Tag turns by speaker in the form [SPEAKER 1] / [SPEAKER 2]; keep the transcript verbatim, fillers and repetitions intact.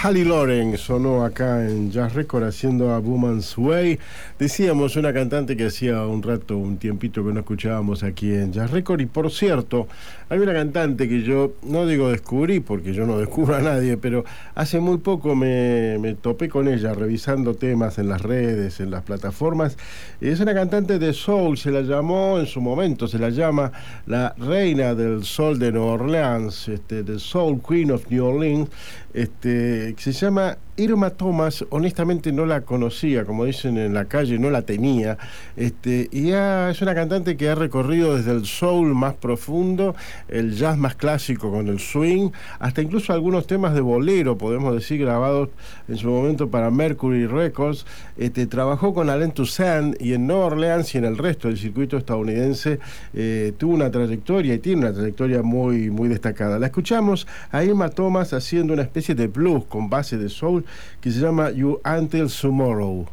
[SPEAKER 1] Hallie Loren sonó acá en Jazz Record haciendo A Woman's Way. Decíamos, una cantante que hacía un rato, un tiempito que no escuchábamos aquí en Jazz Record. Y por cierto, hay una cantante que yo no digo descubrí, porque yo no descubro a nadie, pero hace muy poco me, me topé con ella revisando temas en las redes, en las plataformas. Es una cantante de soul, se la llamó en su momento, se la llama la reina del soul de Nueva Orleans, este, the Soul Queen of New Orleans. Este, que se llama Irma Thomas. Honestamente no la conocía, como dicen en la calle, no la tenía. Este, y ha, es una cantante que ha recorrido desde el soul más profundo, el jazz más clásico con el swing, hasta incluso algunos temas de bolero, podemos decir, grabados en su momento para Mercury Records. Este, trabajó con Alain Toussaint y en Nueva Orleans y en el resto del circuito estadounidense. Eh, tuvo una trayectoria y tiene una trayectoria muy, muy destacada. La escuchamos a Irma Thomas haciendo una especie de blues con base de soul que se llama You Until Tomorrow.